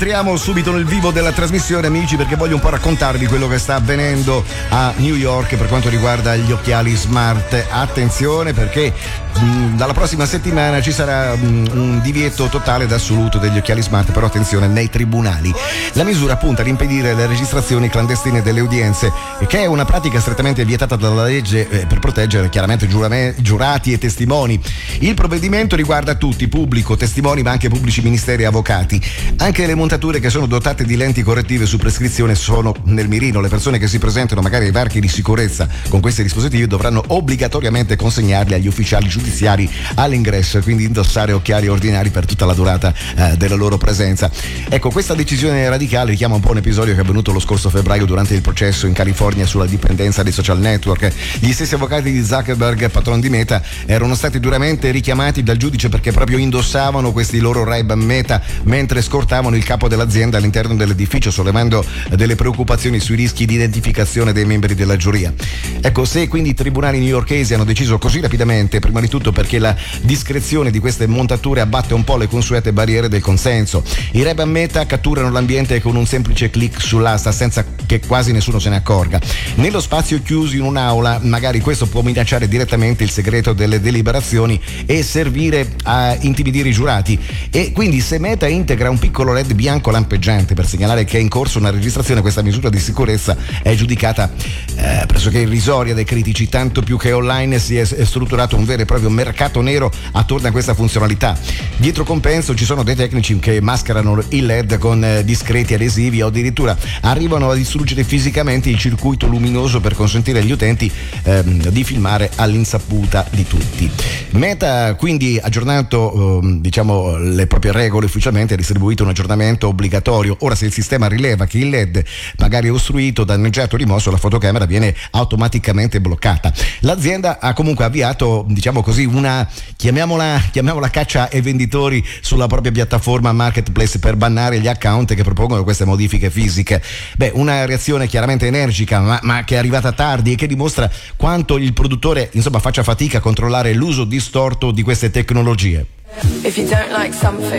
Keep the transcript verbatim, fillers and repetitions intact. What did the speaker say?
Entriamo subito nel vivo della trasmissione, amici, perché voglio un po' raccontarvi quello che sta avvenendo a New York per quanto riguarda gli occhiali smart. Attenzione, perché mh, dalla prossima settimana ci sarà mh, un divieto totale ed assoluto degli occhiali smart, però attenzione, nei tribunali. La misura punta ad impedire le registrazioni clandestine delle udienze, che è una pratica strettamente vietata dalla legge eh, per proteggere chiaramente giurame, giurati e testimoni. Il provvedimento riguarda tutti, pubblico, testimoni, ma anche pubblici ministeri e avvocati. Anche le montature che sono dotate di lenti correttive su prescrizione sono nel mirino. Le persone che si presentano magari ai varchi di sicurezza con questi dispositivi dovranno obbligatoriamente consegnarli agli ufficiali giudiziari all'ingresso e quindi indossare occhiali ordinari per tutta la durata eh, della loro presenza. Ecco, questa decisione radicale richiama un po' un episodio che è avvenuto lo scorso febbraio durante il processo in California sulla dipendenza dei social network. Gli stessi avvocati di Zuckerberg, patron di Meta, erano stati duramente richiamati dal giudice perché proprio indossavano questi loro Ray-Ban Meta mentre scortavano il capo dell'azienda all'interno dell'edificio, sollevando delle preoccupazioni sui rischi di identificazione dei membri della giuria. Ecco, se quindi i tribunali newyorkesi hanno deciso così rapidamente, prima di tutto perché la discrezione di queste montature abbatte un po' le consuete barriere del consenso. I Ray-Ban Meta catturano l'ambiente con un semplice click sull'asta senza che quasi nessuno se ne accorga. Nello spazio chiuso in un'aula, magari questo può minacciare direttamente il segreto delle deliberazioni e servire a intimidire i giurati. E quindi se Meta integra un piccolo L E D bianco lampeggiante per segnalare che è in corso una registrazione, questa misura di sicurezza è giudicata eh, pressoché irrisoria dai critici, tanto più che online si è, è strutturato un vero e proprio mercato nero attorno a questa funzionalità. Dietro compenso ci sono dei tecnici che mascherano il L E D con eh, discreti adesivi o addirittura arrivano a distruggere fisicamente il circuito luminoso per consentire agli utenti ehm, di filmare all'insaputa di tutti. Meta quindi aggiornato ehm, diciamo le proprie regole ufficialmente, ha distribuito un aggiornamento obbligatorio. Ora, se il sistema rileva che il L E D magari è ostruito, danneggiato o rimosso, la fotocamera viene automaticamente bloccata. L'azienda ha comunque avviato, diciamo così, una chiamiamola, chiamiamola caccia ai venditori sulla propria piattaforma marketplace per bannare gli account che propongono queste modifiche fisiche. Beh, una reazione chiaramente energica, ma, ma che è arrivata tardi e che dimostra quanto il produttore insomma faccia fatica a controllare l'uso distorto di queste tecnologie. If you don't like something,